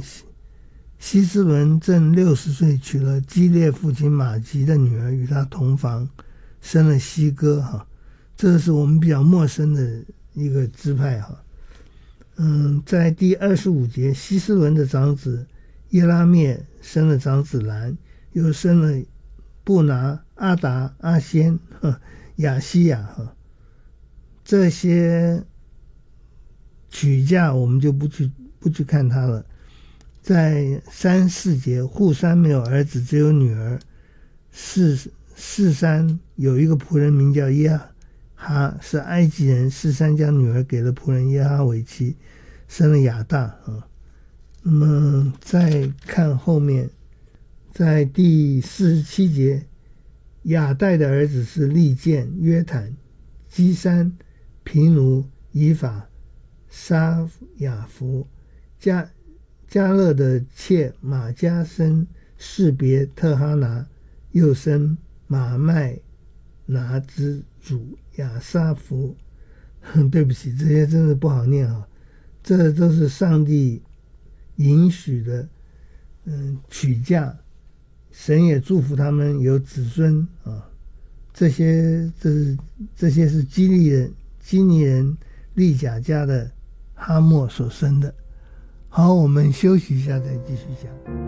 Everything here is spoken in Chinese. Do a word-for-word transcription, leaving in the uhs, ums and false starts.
希斯伦正六十岁，娶了基列父亲马吉的女儿，与他同房，生了希哥哈。这是我们比较陌生的一个支派哈。嗯，在第二十五节，希斯伦的长子耶拉灭生了长子兰，又生了布拿、阿达、阿仙、亚西亚哈。这些娶嫁我们就不去不去看他了。在三四节，户山没有儿子，只有女儿。四四山有一个仆人名叫耶哈，是埃及人。四山将女儿给了仆人耶哈为妻，生了亚大啊。那么再看后面，在第四十七节，亚代的儿子是利剑、约坦、基山、皮奴、以法、沙雅弗。加加勒的妾马加生士别特哈拿，又生马麦拿之主亚沙弗。对不起，这些真的不好念啊，这都是上帝允许的嗯娶嫁，神也祝福他们有子孙啊。这些这是这些是基利人基尼人利甲家的哈莫所生的。好，我们休息一下再继续讲。